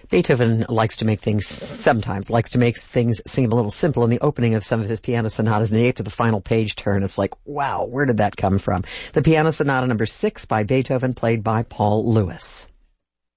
Beethoven sometimes likes to make things seem a little simple in the opening of some of his piano sonatas, and you get to the final page turn, it's like, wow, where did that come from? The Piano Sonata number 6 by Beethoven, played by Paul Lewis.